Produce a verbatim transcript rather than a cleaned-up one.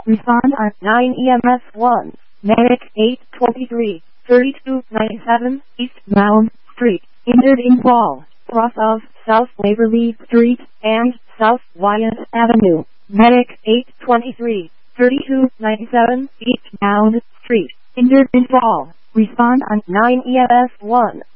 Respond on nine E M S one. Medic eight twenty-three, thirty-two ninety-seven, East Mound Street. Injured in fall. Cross of South Waverly Street and South Wyant Avenue. Medic eight twenty-three, thirty-two ninety-seven, East Mound Street. Injured in fall. Respond on nine E M S one.